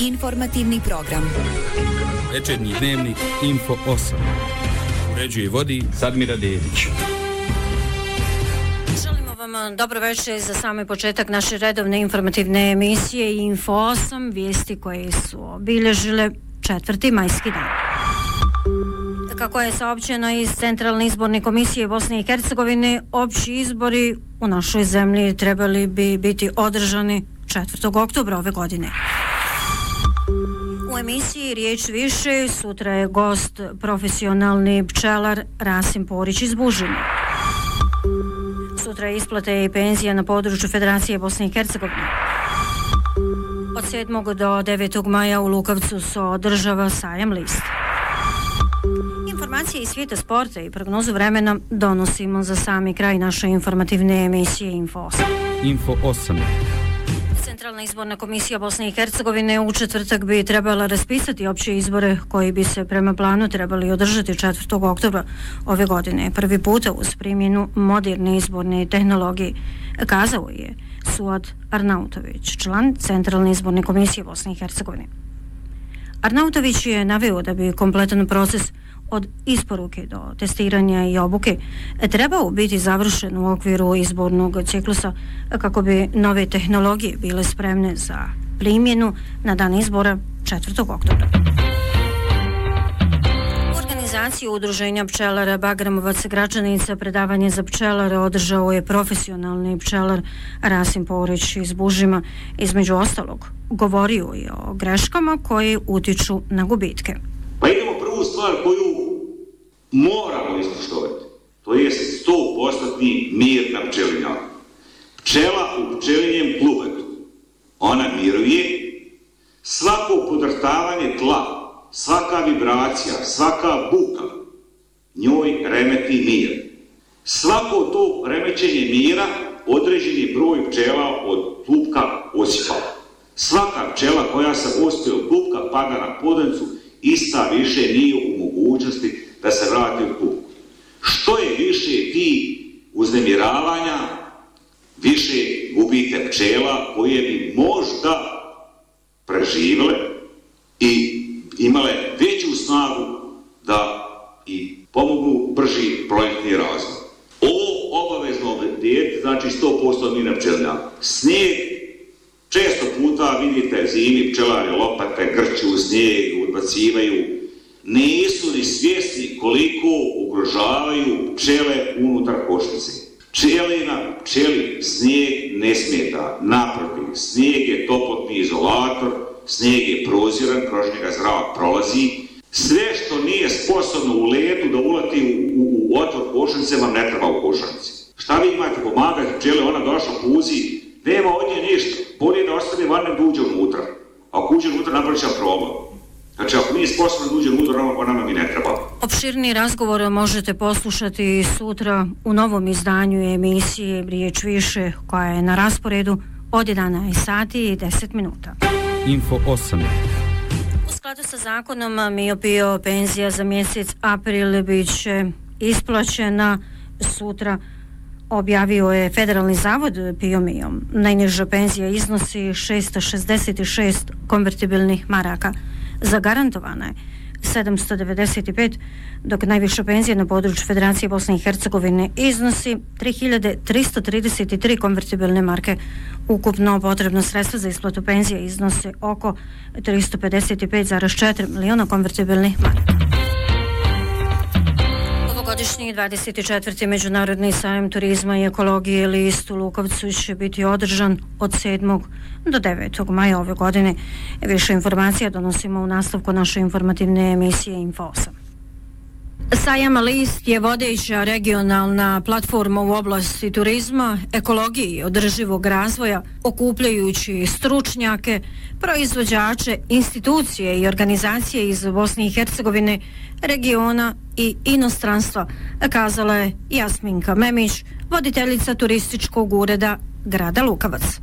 Informativni program. Večernji dnevnik Info 8. Uređuje i vodi Sadmira Dedić. Želimo vam dobro večer za sami početak naše redovne informativne emisije Info 8, vijesti koje su obilježile 4. majski dan. Kako je saopćeno iz Centralne izborne komisije Bosne i Hercegovine, opći izbori u našoj zemlji trebali bi biti održani 4. oktobra ove godine. U emisiji Riječ više sutra je gost profesionalni pčelar Rasim Porić iz Bužine. Sutra je isplate i penzija na području Federacije Bosne i Hercegovine. Od 7. do 9. maja u Lukavcu se održava sajam list. Informacije iz svijeta sporta i prognozu vremena donosimo za sami kraj naše informativne emisije Info 8. Info 8. Centralna izborna komisija Bosne i Hercegovine u četvrtak bi trebala raspisati opće izbore koji bi se prema planu trebali održati 4. oktobra ove godine. Prvi puta uz primjenu moderne izborne tehnologije, kazao je Suad Arnautović, član Centralne izborne komisije Bosne i Hercegovine. Arnautović je naveo da bi kompletan proces od isporuke do testiranja i obuke trebao biti završen u okviru izbornog ciklusa kako bi nove tehnologije bile spremne za primjenu na dan izbora 4. oktobra. U organizaciji Udruženja pčelara Bagramovac Gračanica predavanje za pčelare održao je profesionalni pčelar Rasim Porić iz Bužima. Između ostalog, govorio je o greškama koje utiču na gubitke. Pa idemo prvu stvar koju moramo ispoštovati. To je 100% mir na pčelinjaku. Pčela u pčelinjem klubetu. Ona miruje. Svako podrhtavanje tla, svaka vibracija, svaka buka njoj remeti mir. Svako to remećenje mira određeni broj pčela od klupka osipa. Svaka pčela koja se ostaje od klupka pada na podencu, ista više nije u mogućnosti da se vrati u klupku. Što je više ti uznemiravanja, više gubite pčela koje bi možda preživjele i imale veću snagu da i pomognu brži projektni razvoj. Ovo obavezno dijete, znači 100% mir na pčelinjaku. Snijeg, često puta vidite zimi pčelari lopate, grču u snijeg, odbacivaju. Nisu ni svjesni koliko ugrožavaju pčele unutar košnice. Pčeli snijeg ne smeta. Naprotiv, snijeg je toplotni izolator, snijeg je proziran, kroz njega zrak prolazi. Sve što nije sposobno u letu da uleti u otvor košnice vam ne treba u košnici. Šta vi imate pomagati pčele, ona došla puzi, nema od nje ništa. Bolje da ostane van nego da uđe unutra. Ako uđe unutra napravit će problem. Znači, ako nije sposobno da uđe unutra, nama mi ne treba. Opširni razgovor možete poslušati sutra u novom izdanju emisije Riječ više, koja je na rasporedu od 11 sati i 10 minuta. Info 8. U skladu sa zakonom MIO penzija za mjesec april bit će isplaćena sutra, objavio je Federalni zavod PIO-MIO. Najniža penzija iznosi 666 konvertibilnih maraka. Zagarantovana je 795, dok najviša penzija na području Federacije Bosne i Hercegovine iznosi 3333 konvertibilne marke. Ukupno potrebno sredstva za isplatu penzija iznose oko 355,4 miliona konvertibilnih maraka. Ovogodišnji 24. Međunarodni sajam turizma i ekologije List u Lukovcu će biti održan od 7. do 9. maja ove godine. Više informacija donosimo u nastavku naše informativne emisije Info 8. Sajam List je vodeća regionalna platforma u oblasti turizma, ekologije i održivog razvoja, okupljajući stručnjake, proizvođače, institucije i organizacije iz Bosne i Hercegovine, regiona i inostranstva, kazala je Jasminka Memić, voditeljica turističkog ureda grada Lukavac.